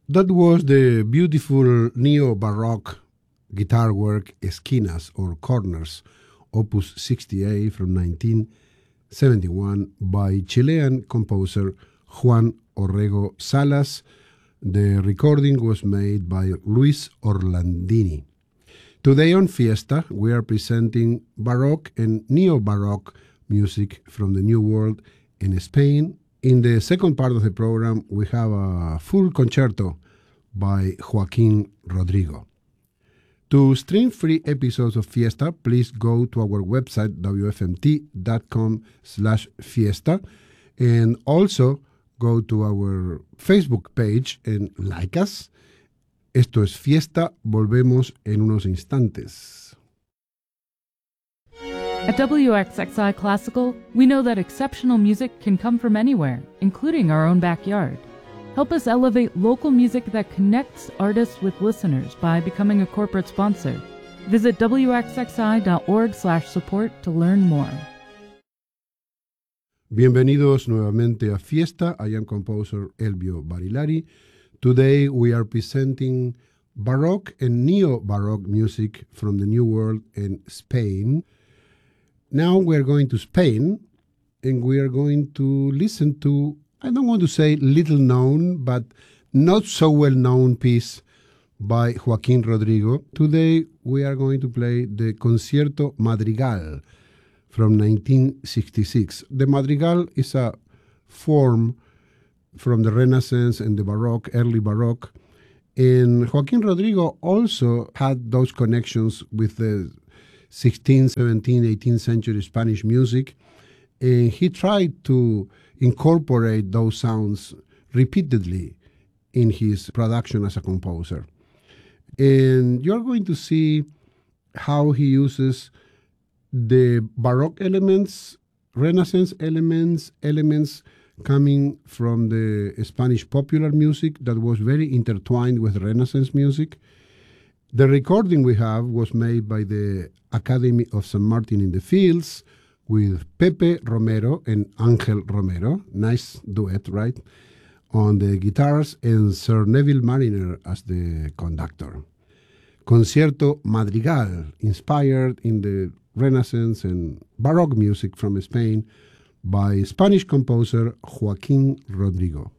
That was the beautiful neo-Baroque guitar work Esquinas or Corners, Opus 68 from 1971 by Chilean composer Juan Orrego Salas. The recording was made by Luis Orlandini. Today on Fiesta, we are presenting Baroque and Neo-Baroque music from the New World in Spain. In the second part of the program, we have a full concerto by Joaquín Rodrigo. To stream free episodes of Fiesta, please go to our website, wfmt.com/fiesta, and also go to our Facebook page and like us. Esto es Fiesta. Volvemos en unos instantes. At WXXI Classical, we know that exceptional music can come from anywhere, including our own backyard. Help us elevate local music that connects artists with listeners by becoming a corporate sponsor. Visit wxxi.org/support to learn more. Bienvenidos nuevamente a Fiesta. I am composer Elvio Barilari. Today we are presenting Baroque and Neo-Baroque music from the New World in Spain. Now we're going to Spain, and we are going to listen to, I don't want to say little known, but not so well known piece by Joaquín Rodrigo. Today we are going to play the Concierto Madrigal from 1966. The Madrigal is a form from the Renaissance and the Baroque, early Baroque. And Joaquín Rodrigo also had those connections with the 16th, 17th, 18th century Spanish music. And he tried to incorporate those sounds repeatedly in his production as a composer. And you're going to see how he uses the Baroque elements, Renaissance elements coming from the Spanish popular music that was very intertwined with Renaissance music. The recording we have was made by the Academy of San Martin in the Fields with Pepe Romero and Ángel Romero. Nice duet, right? On the guitars, and Sir Neville Mariner as the conductor. Concierto Madrigal, inspired in the Renaissance and Baroque music from Spain by Spanish composer Joaquín Rodrigo.